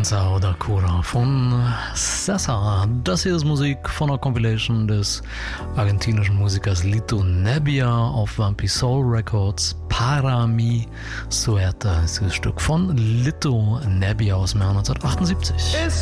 Danza oder Cura von Sessa. Das hier ist Musik von der Compilation des argentinischen Musikers Lito Nebbia auf Vampi Soul Records. Para mi suerte ist dieses Stück von Lito Nebbia aus dem Jahr 1978.